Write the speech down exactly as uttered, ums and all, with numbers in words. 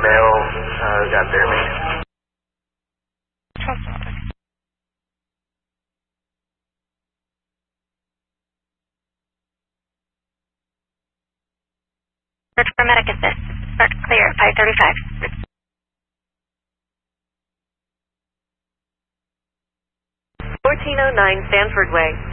male uh, got their main. Search for medic assist. Start clear at five thirty-five. fourteen oh nine Stanford Way.